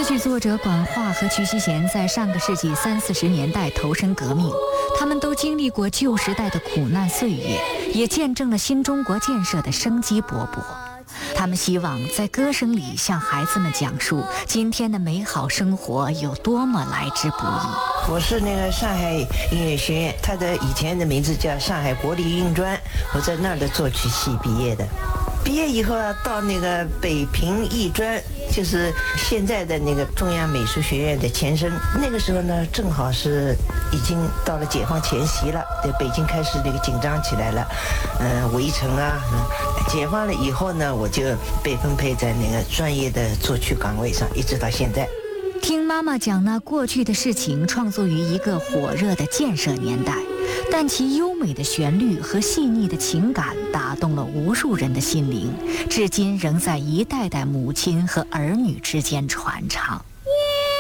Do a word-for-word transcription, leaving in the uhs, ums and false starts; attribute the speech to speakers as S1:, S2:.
S1: 歌曲作者管化和瞿希贤在上个世纪三四十年代投身革命，他们都经历过旧时代的苦难岁月，也见证了新中国建设的生机勃勃。他们希望在歌声里向孩子们讲述今天的美好生活有多么来之不易。
S2: 我是那个上海音乐学院，它的以前的名字叫上海国立音乐专，我在那儿的作曲系毕业的。毕业以后啊，到那个北平艺专，就是现在的那个中央美术学院的前身。那个时候呢，正好是已经到了解放前夕了，对，北京开始那个紧张起来了，嗯、呃，围城啊，嗯，解放了以后呢，我就被分配在那个专业的作曲岗位上，一直到现在。
S1: 听妈妈讲那过去的事情，创作于一个火热的建设年代，但其优美的旋律和细腻的情感打动了无数人的心灵，至今仍在一代代母亲和儿女之间传唱。